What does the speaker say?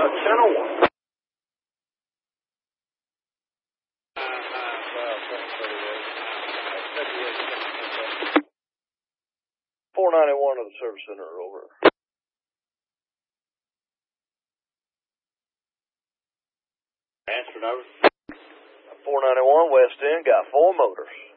Channel 1. 491 to the service center, over. Answered, over. 491 West End, got 4 motors.